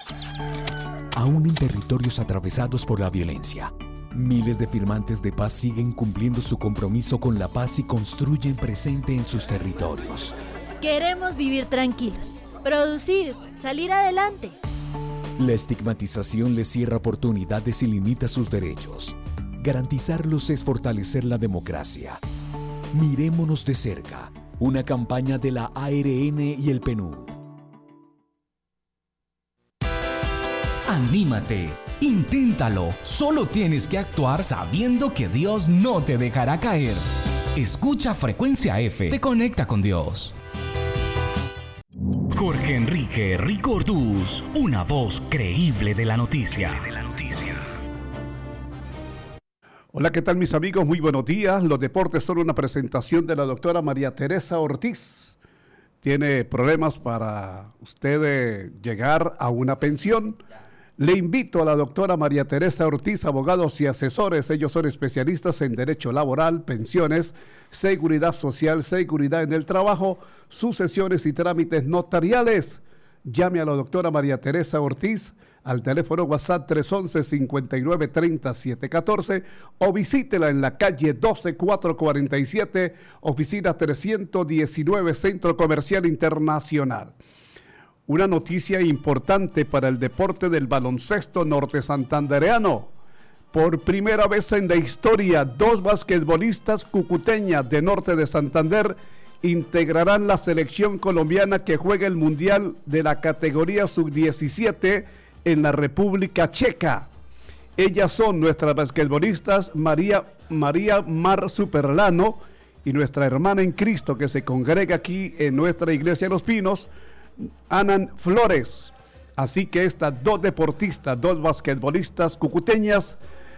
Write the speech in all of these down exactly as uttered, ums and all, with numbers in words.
Aún en territorios atravesados por la violencia, miles de firmantes de paz siguen cumpliendo su compromiso con la paz y construyen presente en sus territorios. Queremos vivir tranquilos, producir, salir adelante. La estigmatización les cierra oportunidades y limita sus derechos. Garantizarlos es fortalecer la democracia. Mirémonos de cerca. Una campaña de la A R N y el P N U D. Anímate, inténtalo. Solo tienes que actuar sabiendo que Dios no te dejará caer. Escucha Frecuencia F, te conecta con Dios. Jorge Enrique Rico Orduz, una voz creíble de la noticia. Hola, ¿qué tal mis amigos? Muy buenos días. Los deportes son una presentación de la doctora María Teresa Ortiz. ¿Tiene problemas para usted llegar a una pensión? Le invito a la doctora María Teresa Ortiz, abogados y asesores. Ellos son especialistas en derecho laboral, pensiones, seguridad social, seguridad en el trabajo, sucesiones y trámites notariales. Llame a la doctora María Teresa Ortiz al teléfono WhatsApp tres once, cincuenta y nueve, treinta, setecientos catorce o visítela en la calle doce, cuatrocientos cuarenta y siete, oficina trescientos diecinueve, Centro Comercial Internacional. Una noticia importante para el deporte del baloncesto norte santandereano. Por primera vez en la historia, dos basquetbolistas cucuteñas de norte de Santander integrarán la selección colombiana que juega el Mundial de la categoría sub diecisiete en la República Checa. Ellas son nuestras basquetbolistas María, María Mar Superlano y nuestra hermana en Cristo que se congrega aquí en nuestra iglesia Los Pinos, Anan Flores. Así que estas dos deportistas, dos basquetbolistas cucuteñas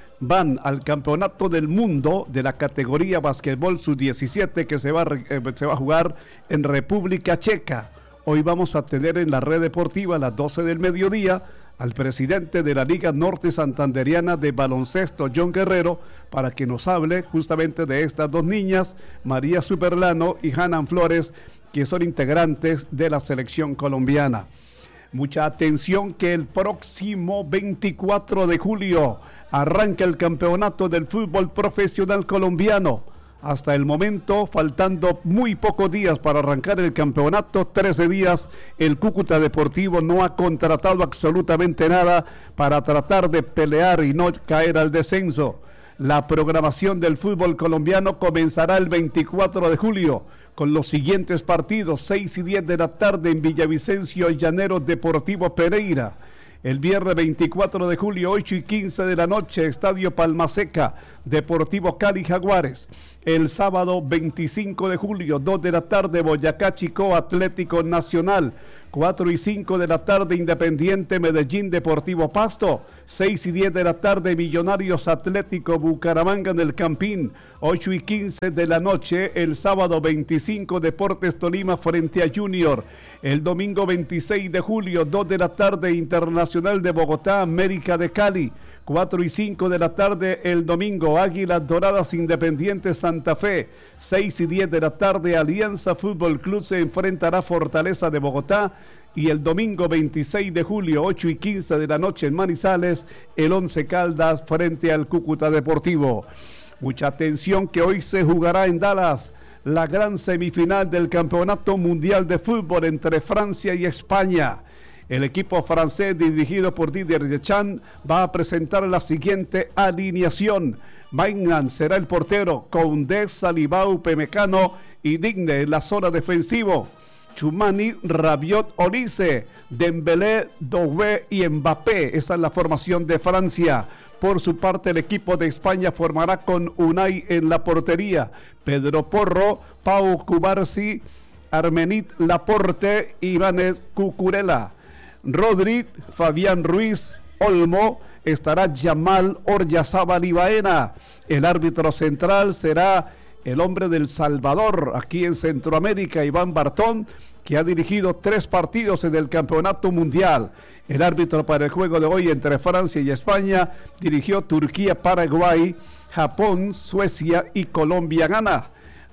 van al campeonato del mundo de la categoría basquetbol sub diecisiete que se va, eh, se va a jugar en República Checa. Hoy vamos a tener en la red deportiva a las doce del mediodía al presidente de la Liga Norte Santanderiana de Baloncesto, John Guerrero, para que nos hable justamente de estas dos niñas, María Superlano y Hanan Flores, que son integrantes de la selección colombiana. Mucha atención que el próximo veinticuatro de julio arranca el campeonato del fútbol profesional colombiano. Hasta el momento, faltando muy pocos días para arrancar el campeonato, trece días, el Cúcuta Deportivo no ha contratado absolutamente nada para tratar de pelear y no caer al descenso. La programación del fútbol colombiano comenzará el veinticuatro de julio con los siguientes partidos: seis y diez de la tarde en Villavicencio, el Llaneros Deportivo Pereira. El viernes veinticuatro de julio, ocho y quince de la noche, Estadio Palmaseca, Deportivo Cali Jaguares. El sábado veinticinco de julio, dos de la tarde, Boyacá Chicó Atlético Nacional. cuatro y cinco de la tarde, Independiente Medellín Deportivo Pasto. seis y diez de la tarde, Millonarios Atlético Bucaramanga en el Campín. ocho y quince de la noche, el sábado veinticinco, Deportes Tolima frente a Junior. El domingo veintiséis de julio, dos de la tarde, Internacional de Bogotá, América de Cali. cuatro y cinco de la tarde el domingo, Águilas Doradas Independiente Santa Fe. seis y diez de la tarde, Alianza Fútbol Club se enfrentará a Fortaleza de Bogotá. Y el domingo veintiséis de julio, ocho y quince de la noche en Manizales, el Once Caldas frente al Cúcuta Deportivo. Mucha atención que hoy se jugará en Dallas la gran semifinal del Campeonato Mundial de Fútbol entre Francia y España. El equipo francés dirigido por Didier Deschamps va a presentar la siguiente alineación. Maignan será el portero, Koundé, Salibau, Pemecano y Digne en la zona defensivo. Tchouameni, Rabiot, Olise, Dembélé, Doué y Mbappé. Esa es la formación de Francia. Por su parte, el equipo de España formará con Unai en la portería, Pedro Porro, Pau Cubarsí, Armenit Laporte y Ivanes Cucurella. Rodri, Fabián Ruiz, Olmo, estará Yamal Oryazábal y Baena. El árbitro central será el hombre del Salvador, aquí en Centroamérica, Iván Bartón, que ha dirigido tres partidos en el Campeonato Mundial. El árbitro para el juego de hoy entre Francia y España dirigió Turquía, Paraguay, Japón, Suecia y Colombia Ghana.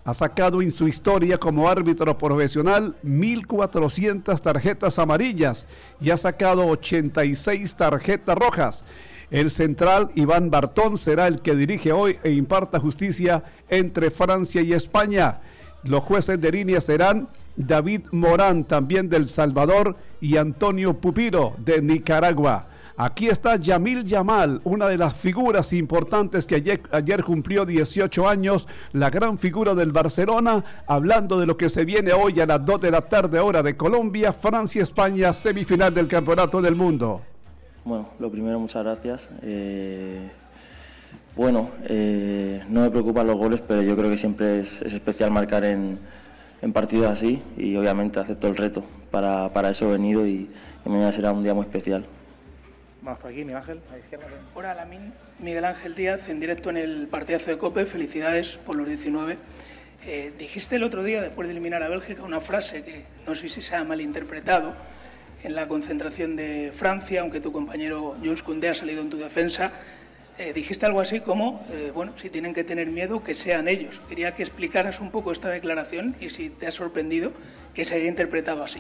ha sacado en su historia como árbitro profesional mil cuatrocientas tarjetas amarillas y ha sacado ochenta y seis tarjetas rojas. El central Iván Bartón será el que dirige hoy e imparta justicia entre Francia y España. Los jueces de línea serán David Morán, también del Salvador, y Antonio Pupiro, de Nicaragua. Aquí está Yamil Yamal, una de las figuras importantes que ayer, ayer cumplió dieciocho años, la gran figura del Barcelona, hablando de lo que se viene hoy a las dos de la tarde, hora de Colombia, Francia-España, semifinal del Campeonato del Mundo. Bueno, lo primero, muchas gracias. Eh, bueno, eh, no me preocupan los goles, pero yo creo que siempre es, es especial marcar en, en partidos así y obviamente acepto el reto. Para, para eso he venido y, y mañana será un día muy especial. Vamos por aquí, Miguel Ángel, a la izquierda. Hola, Lamin. Miguel Ángel Díaz, en directo en el partidazo de COPE. Felicidades por los diecinueve. Eh, dijiste el otro día, después de eliminar a Bélgica, una frase que no sé si se ha malinterpretado en la concentración de Francia, aunque tu compañero Jules Koundé ha salido en tu defensa. Eh, dijiste algo así como, eh, bueno, si tienen que tener miedo, que sean ellos. Quería que explicaras un poco esta declaración y si te ha sorprendido que se haya interpretado así.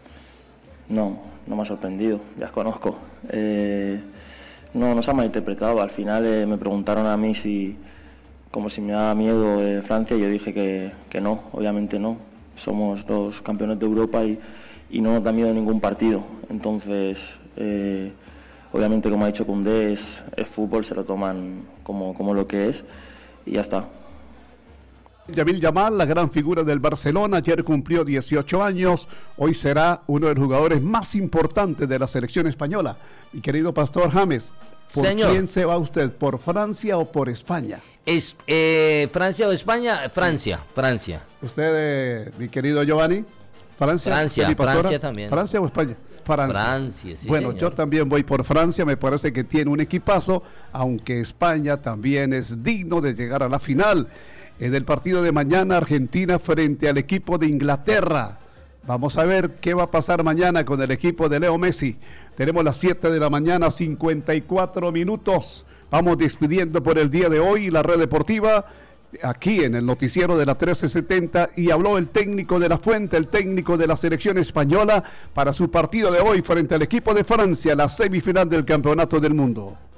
No, no me ha sorprendido, ya os conozco. Eh, no, no se ha malinterpretado. Al final eh, me preguntaron a mí si, como si me daba miedo eh, Francia, y yo dije que, que no, obviamente no. Somos los campeones de Europa y, y no nos da miedo ningún partido. Entonces, eh, obviamente, como ha dicho Koundé, es, es fútbol, se lo toman como, como lo que es y ya está. Yamil Yamal, la gran figura del Barcelona, ayer cumplió dieciocho años, hoy será uno de los jugadores más importantes de la selección española. Mi querido Pastor James, ¿por Señor. quién se va usted? ¿Por Francia o por España? Es, eh, ¿Francia o España? Francia, sí. Francia. ¿Usted, eh, mi querido Giovanni? ¿Francia? Francia, ¿Sí, Francia también. ¿Francia o España? Francia. Francia, sí, bueno, señor. yo también voy por Francia, me parece que tiene un equipazo, aunque España también es digno de llegar a la final. En el partido de mañana, Argentina frente al equipo de Inglaterra. Vamos a ver qué va a pasar mañana con el equipo de Leo Messi. Tenemos las siete de la mañana, cincuenta y cuatro minutos. Vamos despidiendo por el día de hoy la red deportiva, aquí en el noticiero de la trece setenta, y habló el técnico de La Fuente, el técnico de la selección española, para su partido de hoy frente al equipo de Francia, la semifinal del Campeonato del Mundo.